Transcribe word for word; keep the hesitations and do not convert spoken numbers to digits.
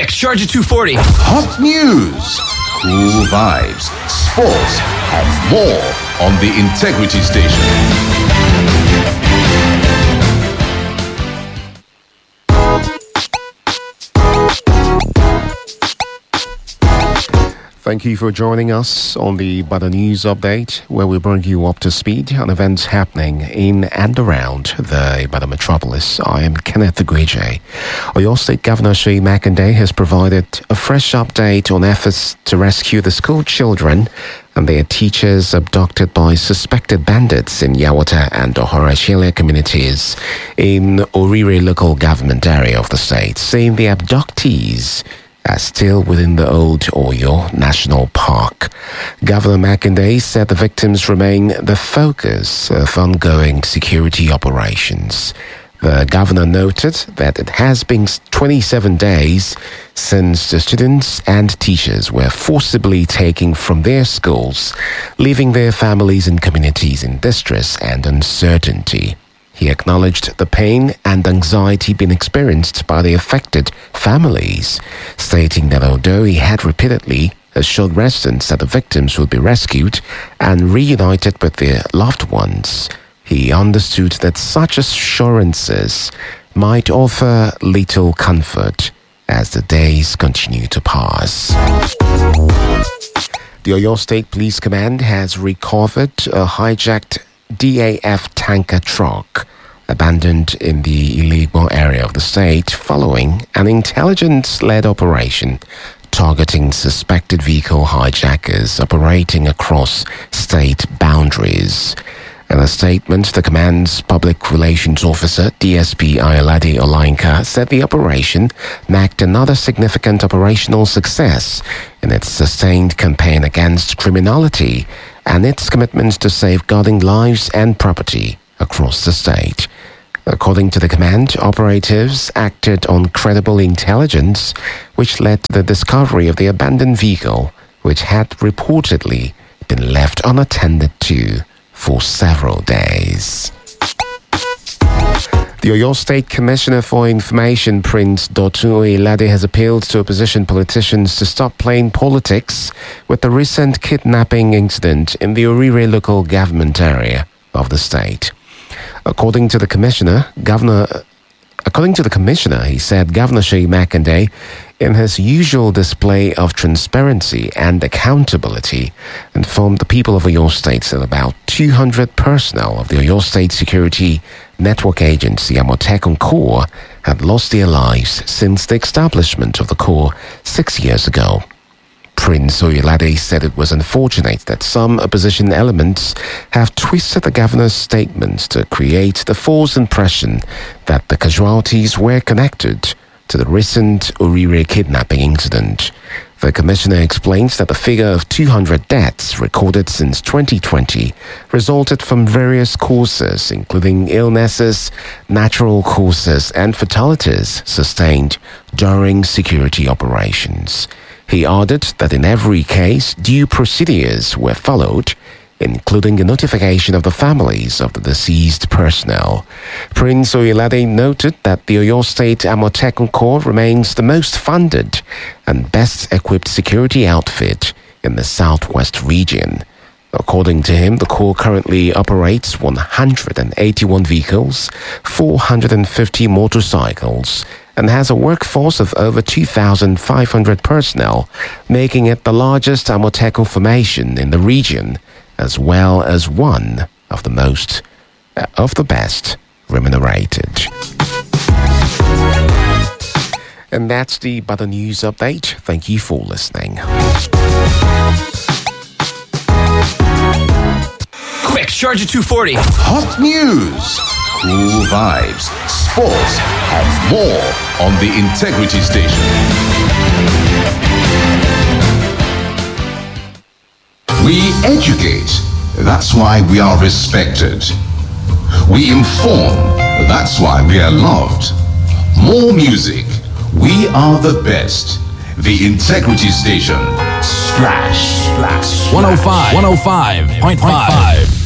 Quick, charge at two forty. Hot news, cool vibes, sports, and more on the Integrity Station. Thank you for joining us on the Ibadan News Update, where we bring you up to speed on events happening in and around the Ibadan metropolis. I am Kenneth Igweje. Oyo State Governor Seyi Makinde has provided a fresh update on efforts to rescue the school children and their teachers abducted by suspected bandits in Yawata and Ohorashile communities in Orire local government area of the state, saying the abductees are still within the old Oyo National Park. Governor Makinde said the victims remain the focus of ongoing security operations. The governor noted that it has been twenty-seven days since the students and teachers were forcibly taken from their schools, leaving their families and communities in distress and uncertainty. He acknowledged the pain and anxiety being experienced by the affected families, stating that although he had repeatedly assured residents that the victims would be rescued and reunited with their loved ones, he understood that such assurances might offer little comfort as the days continue to pass. The Oyo State Police Command has recovered a hijacked D A F tanker truck abandoned in the Iligbo area of the state following an intelligence-led operation targeting suspected vehicle hijackers operating across state boundaries. In a statement, the command's public relations officer, D S P Ayolade Olainka, said the operation marked another significant operational success in its sustained campaign against criminality and its commitment to safeguarding lives and property across the state. According to the command, operatives acted on credible intelligence, which led to the discovery of the abandoned vehicle, which had reportedly been left unattended to for several days. The Oyo State Commissioner for Information, Prince Dotun Oyelade, has appealed to opposition politicians to stop playing politics with the recent kidnapping incident in the Orire local government area of the state. According to the commissioner, Governor, according to the commissioner, he said Governor Seyi Makinde, in his usual display of transparency and accountability, informed the people of Oyo State that about two hundred personnel of the Oyo State Security Network Agency, Amotekun Corps, had lost their lives since the establishment of the Corps six years ago. Prince Oyelade said it was unfortunate that some opposition elements have twisted the governor's statements to create the false impression that the casualties were connected to the recent Orire kidnapping incident. The commissioner explains that the figure of two hundred deaths recorded since twenty twenty resulted from various causes, including illnesses, natural causes, and fatalities sustained during security operations. He added that in every case, due procedures were followed, including a notification of the families of the deceased personnel. Prince Oyelade noted that the Oyo State Amotekun Corps remains the most funded and best equipped security outfit in the southwest region. According to him, the Corps currently operates one hundred eighty-one vehicles, four hundred fifty motorcycles, and has a workforce of over two thousand five hundred personnel, making it the largest Amotekun formation in the region, as well as one of the most, uh, of the best remunerated. And that's the Ibadan News Update. Thank you for listening. Quick, charge at two forty. Hot news, cool vibes, sports, and more on the Integrity Station. We educate, that's why we are respected. We inform, that's why we are loved. More music, we are the best. The Integrity Station. Splash, splash, splash. one oh five point five.